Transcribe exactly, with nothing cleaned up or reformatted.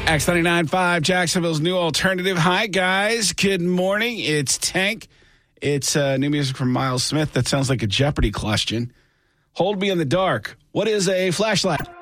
X ninety-nine point five, Jacksonville's new alternative. Hi, guys. Good morning. It's Tank. It's uh, new music from Miles Smith. That sounds like a Jeopardy question. Hold me in the dark. What is a flashlight?